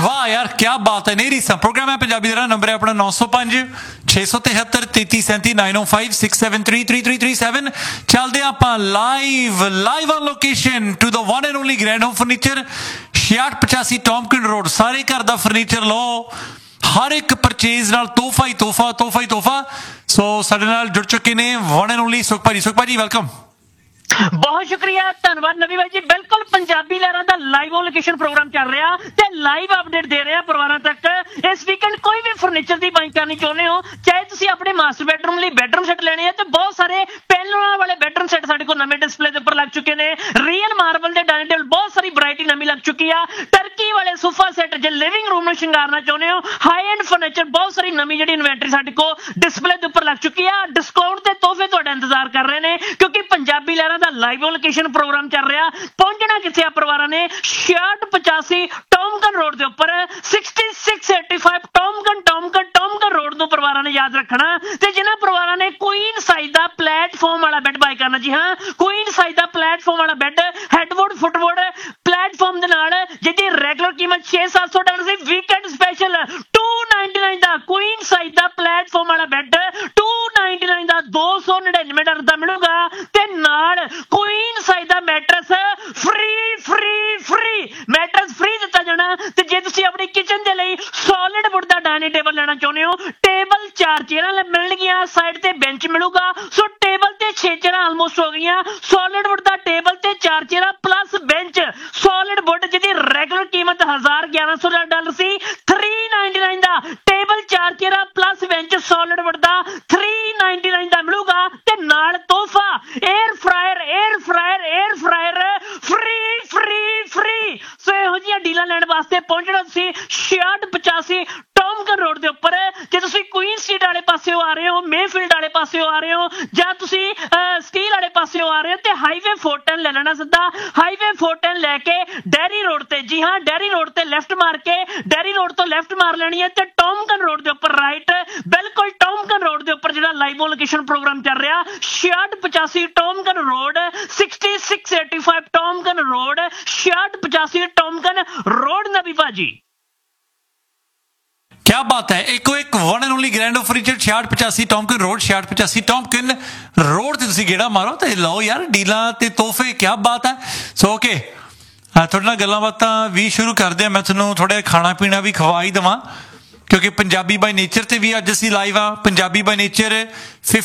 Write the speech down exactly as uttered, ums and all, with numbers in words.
वाह यार क्या बात है। नहीं रीसा प्रोग्राम है पंजाबी दा नंबर है अपना नौ सौ पांच छे सौ तिहत्तर तैंतीस सैंती नाइन ओ five six seven three three three three seven. चलते आप live live on location to the one and only grand home furniture छियाठ पचासी टॉमकिन रोड। सारे घर का फर्नीचर लो, हर एक परचेज नाल तोहफा ही तोहफा तोहफा ही तोहफा। सो साडे नाल जुड़ चुके ने वन एंड ओनली सुख भाजी। सुख भाजी वेलकम। बहुत शुक्रिया धन्यवाद नवी भाई जी। बिल्कुल पंजाबी लहरां दा लाइव लोकेशन प्रोग्राम चल रहा ते लाइव अपडेट दे रहे हैं परिवारां तक। इस वीकेंड कोई भी फर्नीचर की बाइंग करनी चाहते हो, चाहे तुसी अपने मास्टर बेडरूम लिए बेडरूम सेट लेने हैं तो बहुत सारे पैनलों वाले बेडरूम सेट साडे कोल नवे डिस्पले दे उपर लग चुके ने। रियल मार्बल दे डाइनिंग टेबल बहुत सारी वैरायटी नवी लग चुकी है। टर्की वाले सोफा सेट जे लिविंग रूम में शिंगारना चाहते हो, हाई एंड फर्नीचर बहुत सारी नवी जी इन्वेंटरी साडे को डिस्पले दे उपर लग चुकी है। डिस्काउंट ते तोहफे तुहाडा इंतजार कर रहे हैं क्योंकि पंजाबी लहरां दा लाइव लोकेशन प्रोग्राम चल रहा। पहुंचना किथे परिवार ने छियाठ पचासी टॉमकन रोड के उपर sixty six eighty five टॉमकन टॉमकन टॉमकन road को परिवार ने याद रखना। ते जिन्हां परिवार ने क्वीन साइज का प्लेटफॉर्म वाला बेड बाय करना, जी हाँ क्वीन साइज का प्लेटफॉर्म वाला बेड हेडवुड फुटवुड प्लेटफॉर्म दे नाल जिहदी रेगुलर कीमत छे सत्त सौ dollar C, weekend special to ninety nine का क्वीन साइज का प्लेटफॉर्म वाला बेड टू नाइनटी नाइन का दो सौ निन्यानवे डॉलर का मिलेगा ते नाल क्वीन साइज का mattress free free free mattress free दिता जाना। ते जे तुसीं अपनी किचन दे लई सॉलिड वुड दा डाइनिंग टेबल लेना चाहुंदे हो, टेबल चार चेयरां मिलणगीਆਂ, साइड ते बेंच मिलूगा। सो टेबल ते छे चेयरां आलमोस्ट हो गईਆਂ। सॉलिड वुड दा टेबल ते चार चेयरां plus bench solid wood जिहदी regular कीमत हजार ग्यारह सौ डॉलर सी, थ्री नाइनटी नाइन दा टेबल चार चेयरां प्लस बेंच सॉलिड वुड दा थ्री नाइनटी नाइन दा मिलूगा। ते नाल तोहफा air fryer air fryer air fryer free free free. सो ਇਹੋ ਜਿਹੀਆਂ ਡੀਲਾਂ ਲੈਣ ਵਾਸਤੇ ਪਹੁੰਚਣਾ ਤੁਸੀਂ छियाठ पचासी टॉमकन रोड के उपर। जे तुसीं क्वीन स्ट्रीट वाले पासे आ रहे हो, मेफील्ड वाले पासे आ रहे हो, ਜਾਂ ਤੁਸੀਂ ਸਟੀਲ ਵਾਲੇ ਪਾਸੇ ਆ ਰਹੇ ਹੋ ਤੇ ਹਾਈਵੇ फोर्टन ले लेना सिद्धा। हाईवे फोर्टन लैके डेयरी रोड ते, जी हाँ डेयरी रोड ते लेफ्ट मार के डेयरी रोड तो लेफ्ट मार लेनी है ते टॉमकन रोड के उपर राइट। बिल्कुल टॉमकन रोड के उपर जिहड़ा लाइव लोकेशन प्रोग्राम चल रहा छियाठ पचासी टॉमकन road sixty six eighty five टॉमकन road छियाठ पचासी टॉमकन रोड नबी भाजी। क्या बात है। एक एक one and only grand of furniture छियाठ पचासी टॉमकिन रोड छियाठ पचासी टॉमकिन रोड ते तुसीं गेड़ा मारो ते लो यार डीलां ते तोहफे। क्या बात है। सो ओके थोड़े नाल गल्लां बातां भी शुरू करदे आ। मैं तुहानूं थोड़ा खाना पीना भी खवा ही देवां क्योंकि पंजाबी बाय नेचर ते भी अज असीं live uh. Punjabi by nature